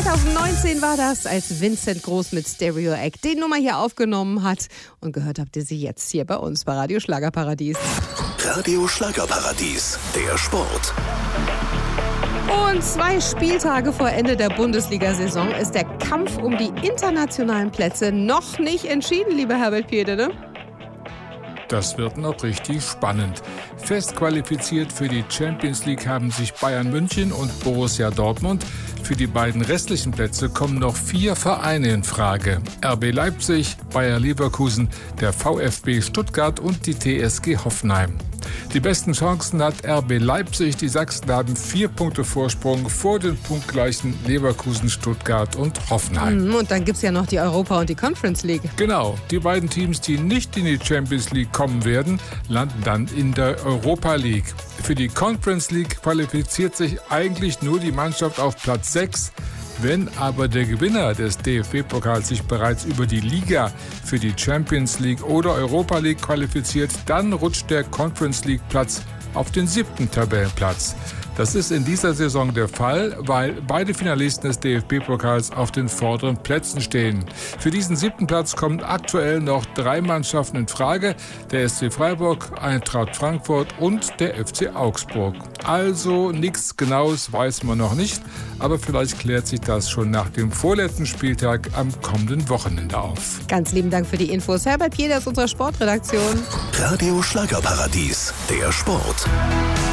2019 war das, als Vincent Groß mit Stereo Act die Nummer hier aufgenommen hat. Und gehört habt ihr sie jetzt hier bei uns bei Radio Schlagerparadies. Radio Schlagerparadies, der Sport. Und 2 Spieltage vor Ende der Bundesliga-Saison ist der Kampf um die internationalen Plätze noch nicht entschieden, lieber Herbert Piede, ne? Das wird noch richtig spannend. Fest qualifiziert für die Champions League haben sich Bayern München und Borussia Dortmund. Für die beiden restlichen Plätze kommen noch 4 Vereine in Frage. RB Leipzig, Bayer Leverkusen, der VfB Stuttgart und die TSG Hoffenheim. Die besten Chancen hat RB Leipzig. Die Sachsen haben 4 Punkte Vorsprung vor den punktgleichen Leverkusen, Stuttgart und Hoffenheim. Und dann gibt's ja noch die Europa und die Conference League. Genau, die beiden Teams, die nicht in die Champions League kommen werden, landen dann in der Europa League. Für die Conference League qualifiziert sich eigentlich nur die Mannschaft auf Platz 6. Wenn aber der Gewinner des DFB-Pokals sich bereits über die Liga für die Champions League oder Europa League qualifiziert, dann rutscht der Conference League Platz auf den 7. Tabellenplatz. Das ist in dieser Saison der Fall, weil beide Finalisten des DFB-Pokals auf den vorderen Plätzen stehen. Für diesen 7. Platz kommen aktuell noch 3 Mannschaften in Frage: der SC Freiburg, Eintracht Frankfurt und der FC Augsburg. Also nichts Genaues weiß man noch nicht, aber vielleicht klärt sich das schon nach dem vorletzten Spieltag am kommenden Wochenende auf. Ganz lieben Dank für die Infos. Herbert Piede aus unserer Sportredaktion. Radio Schlagerparadies, der Sport.